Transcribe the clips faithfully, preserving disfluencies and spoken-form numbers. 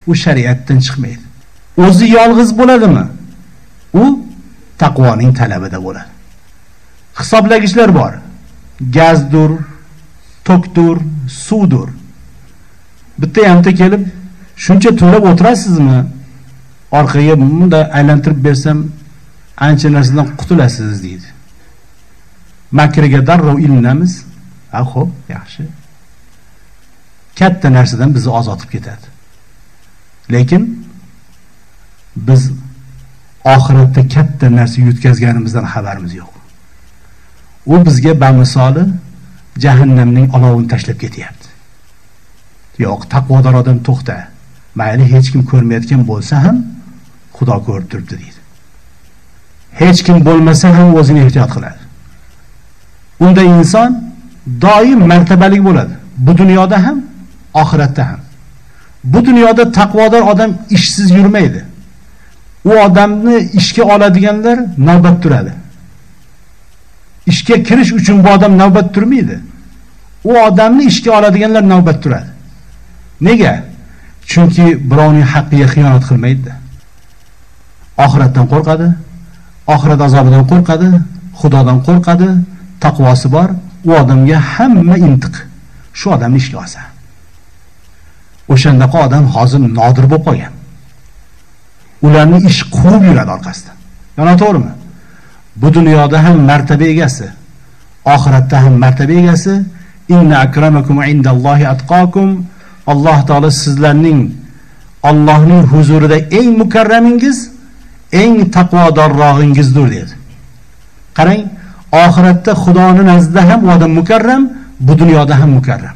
u shariatdan chiqmaydi. O'zi yolg'iz bo'ladimi? U taqvoning talabida bo'ladi. Hisoblagichlar bor. Gazdur, tokdur, suvdur. Bitta hamta kelib, shuncha to'lab o'tirasizmi? Orqaga bunda aylantirib bersam, ancha narsadan qutulasiz deydi. Makriga darrov ilinamiz. Ha, xo'p, yaxshi. Katta narsadan bizni ozodib ketadi. Lekin biz oxiratda katta narsa yutkazganimizdan xabarimiz yo'q. U bizga bamisoli jahannamning olovini tashlab ketyapti. Yo'q, taqvodor odam to'xta. Mayli hech kim ko'rmayotgan bo'lsa ham Xudo ko'rib turibdi deydi. Hech kim bo'lmasa ham o'zini ehtiyot qiladi. Unda inson doim martabali bo'ladi. Bu dunyoda ham, oxiratda ham. Bu dunyoda taqvodor odam ishsiz yurmaydi. U odamni ishga oladiganlar navbat turadi. Ishga kirish uchun bu odam navbat turmaydi. U odamni ishga oladiganlar navbat turadi. Nega? Chunki birovning haqqiga xiyonat qilmaydi. Oxiratdan qo'rqadi, oxirat azobidan qo'rqadi, Xudodan qo'rqadi, taqvosi bor. U odamga hamma intiq. Shu odamni ishga olsa. O'shandaqa odam hozir nodir bo'lib qolgan. Ularni ish quvib yuradi orqasidan. Yana to'g'rimi? Bu dunyoda ham martaba egasi, oxiratda ham martaba egasi. Inna akramakum indallohi atqakum. Alloh taolo sizlarning Allohning huzurida eng mukarramingiz, eng taqvodorrog'ingizdir dedi. Qarang, oxiratda Xudoning nazdida ham u odam mukarram, bu dunyoda ham mukarram.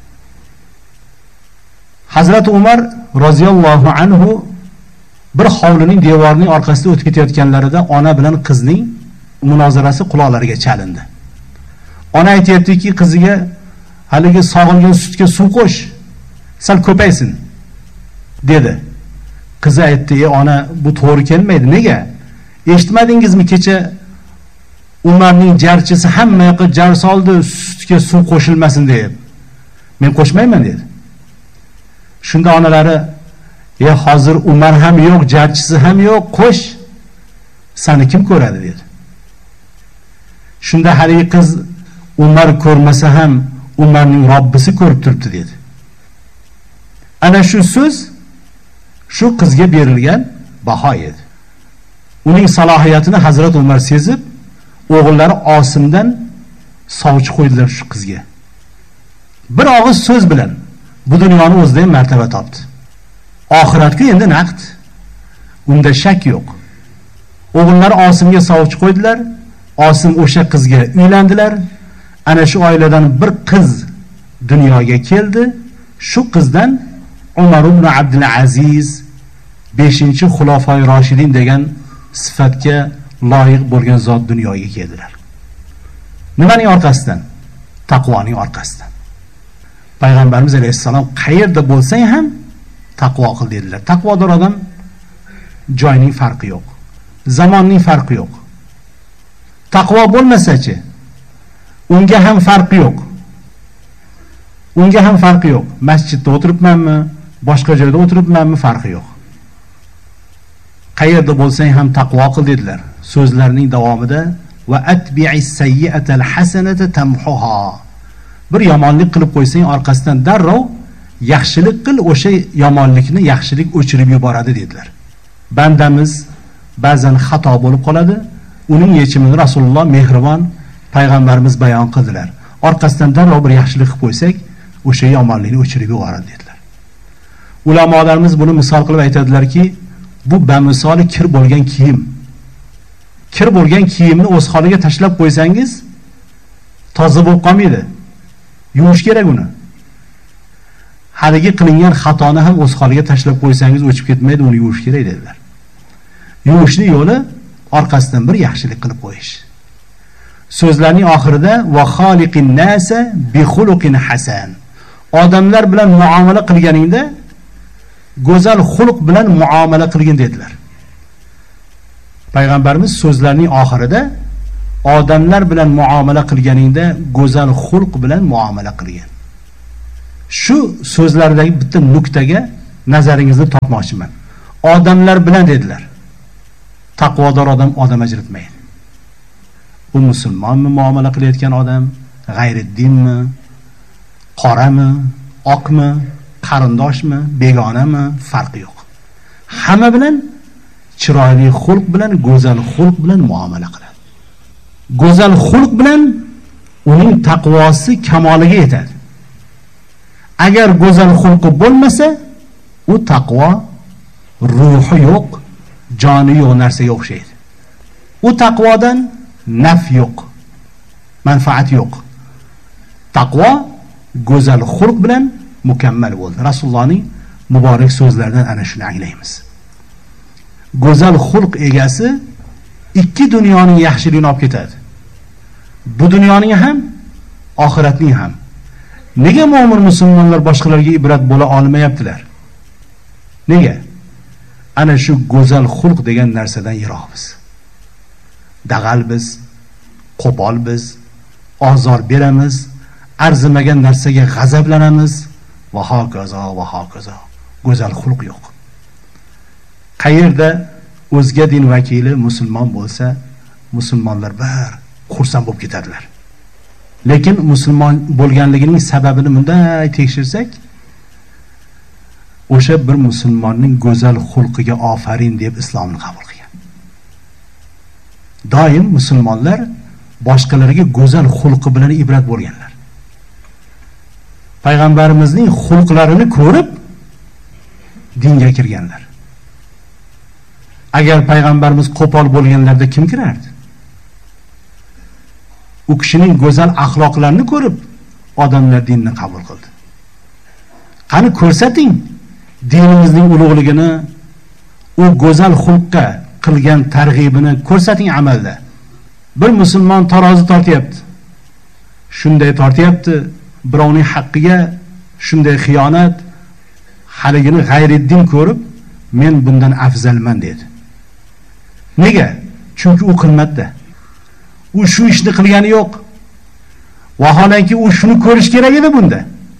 Hazrat Umar roziyallohu anhu bir hovlining devorining orqasida o'tib ketayotganlarida ona bilan qizning munozarasi quloqlariga chalindi. Ona aytayaptiki, qiziga haligi sog'ilgan sutga suv qo'sh, sal ko'paysin dedi. Qizi aytdi: "Ey ona, bu to'g'ri kelmaydi. Nega? Eshitmadingizmi kecha Umarning jarchisi hamma yoqqa jar soldi, sutga suv qo'shilmasin deb. Men qo'shmayman" dedi. Shunda onalari: "E, hozir Umar ham yo'q, jarchisi ham yo'q, qo'sh. Seni kim ko'radi?" dedi. Shunda haligi qiz: "Umar ko'rmasa ham Umarning Robbisi ko'rib turibdi" dedi. Ana shu so'z shu qizga berilgan baho edi. Uning salohiyatini Hazrat Umar sezib, o'g'illari Osimdan sovchi qo'ydilar shu qizga. Bir og'iz so'z bilan bu dunyoni o'zida ham martaba topdi. Oxiratga endi naqd. Unda shak yo'q. O'g'illari Osimga sovchi qo'ydilar. Osim o'sha qizga uylandilar. Ana shu oiladan bir qiz dunyoga keldi. Shu qizdan Umar ibn Abdul Aziz beshinchi xulofoi Roshidin degan sifatga loyiq bo'lgan zot dunyoga keldilar. Nimaning orqasidan? Taqvoning orqasidan. Payg'ambarimiz alayhissalom qayerda bo'lsang ham taqvo qil dedilar. Taqvodor odam joyning farqi yo'q, zamonning farqi yo'q. Taqvo bo'lmasa-chi, unga ham farqi yo'q. Unga ham farqi yo'q. Masjidda o'tiribmanmi, boshqa joyda o'tiribmanmi, farqi yo'q. Qayerda bo'lsang ham taqvo qil dedilar. So'zlarining davomida va atbi'is sayyi'atal hasanata tamhuha. Bir yomonlik qilib qo'ysang, orqasidan darrov yaxshilik qil, o'sha yomonlikni yaxshilik o'chirib yuboradi dedilar. Bandamiz ba'zan xato bo'lib qoladi. Uning yechimini Rasululloh mehribon payg'ambarimiz bayon qildilar. Orqasidan darrov bir yaxshilik qilib qo'ysak, o'sha yomonlikni o'chirib yuboradi dedilar. Ulamolarimiz buni misol qilib aytadilarki, bu bamisoli kir bo'lgan kiyim. Kir bo'lgan kiyimni o'z holiga tashlab qo'ysangiz, toza bo'lib qolmaydi. Yuvish kerak uni. Haligi qilingan xatoni ham o'z holiga tashlab qo'ysangiz o'chib ketmaydi, uni yuvish kerak dedilar. Yuvishning yo'li orqasidan bir yaxshilik qilib qo'yish. So'zlarning oxirida va xoliqin nasa bi xuluqin hasan. Odamlar bilan muomala qilganingda go'zal xulq bilan muomala qilgin dedilar. Payg'ambarimiz so'zlarning oxirida odamlar bilan muomala qilganingda go'zal xulq bilan muomala qilgin. Shu so'zlardagi bitta nuqtaga nazaringizni topmoqchiman. Odamlar bilan dedilar. Taqvodor odam odam ajratmaydi. U musulmonmi muomala qilayotgan odam, g'ayriddinmi, qorami, oqmi, qarindoshmi, begonami, farqi yo'q. Hamma bilan chiroyli xulq bilan, go'zal xulq bilan muomala qiladi. Go'zal xulq bilan uning taqvosi kamoliga yetadi. Agar go'zal xulqi bo'lmasa, u taqvo ruhi yo'q, joni yo'q narsaga o'xshaydi. U taqvodan naf yo'q, manfaat yo'q. Taqvo go'zal xulq bilan mukammal bo'ldi. Rasulullohning muborak so'zlaridan ana shuni anglaymiz. Go'zal xulq egasi ikki dunyoning yaxshiligini olib ketadi. Bu dunyoning ham, oxiratning ham. Nega mu'min musulmonlar boshqalarga ibrat bo'la olmayaptilar? Nega? Ana shu go'zal xulq degan narsadan yiroqmiz. Dag'al biz, qo'pol biz, ozor beramiz, arzimagan narsaga g'azablanamiz va hokazo va hokazo. Go'zal xulq yo'q. Qayerda o'zga din vakili musulmon bo'lsa, musulmonlar bir xursand bo'lib ketadilar. Lekin musulmon bo'lganligining sababini bunday tekshirsak, o'sha bir musulmonning go'zal xulqiga ofarin deb islomni qabul qilgan. Doim musulmonlar boshqalarga go'zal xulqi bilan ibrat bo'lganlar. Payg'ambarimizning xulqlarini ko'rib dinga kirganlar. Agar payg'ambarimiz qo'pol bo'lganlarda kim kirardi? U kishining go'zal axloqlarini ko'rib odamlar dinni qabul qildi. Qani ko'rsating dinimizning ulug'ligini, u go'zal xulqqa qilgan targ'ibini ko'rsating amalda. Bir musulmon tarozi tortyapti. Shunday tortyapti, birovning haqqiga shunday xiyonat, haligini g'ayriddin ko'rib, men bundan afzalman dedi. Nega? Chunki u qilmadi. U shu ishni qilgani yo'q. Vaholanki u shuni ko'rish kerak edi bunda.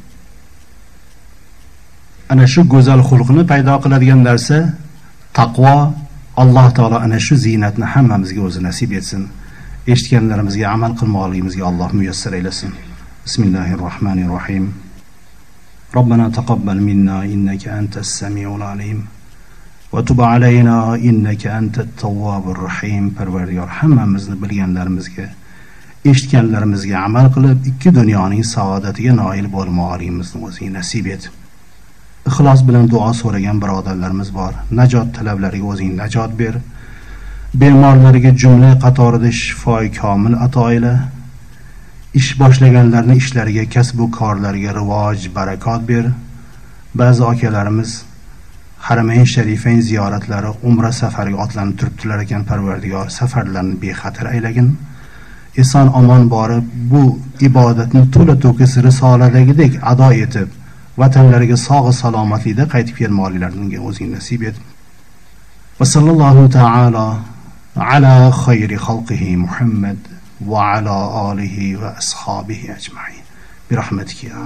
Ana shu go'zal xulqni paydo qiladigan narsa taqvo. Alloh taolo ana shu ziynatni hammamizga o'zi nasib etsin. Eshitganlarimizga amal qilmoqligimizga Alloh muyassar aylasin. Bismillahirrohmanirrohim. Robbana taqabbal minna innaka antas samiul alim va tub alayna innaka antat tawwabur rahim. Parvardigor, hammamizni bilganlarimizga, eshitganlarimizga amal qilib, ikki dunyoning saodatiga noil bo'lmoqligimizni o'zing nasib et. Ixlos bilan duo so'ragan birodarlarimiz bor. Najot talablariga o'zing najot ber. Bemorlarga jumla qatorida shifoi komil ato ila. Ish boshlaganlarning ishlariga, kasb-u korlariga rivoj, barakot ber. Ba'zi akalarimiz Haramayn Sharifayn ziyoratlari, umra safariga otlanib turibdilar ekan. Parvardigor, safarlarni bexatar aylagin. Eson omon borib, bu ibodatni to'la to'kis risoladagidek ado etib, vatanlariga sog'i salomatlikda qaytib kelmoqliklarini o'zing nasib et. Va sallallohu ta'ala ala khayri xalqihi Muhammad va ala alihi va ashabihi ajma'in. Bi rahmatika ya.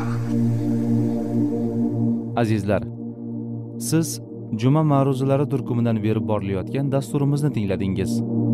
Azizlar, siz Juma ma'ruzalari turkumidan berib borilayotgan dasturimizni tingladingiz.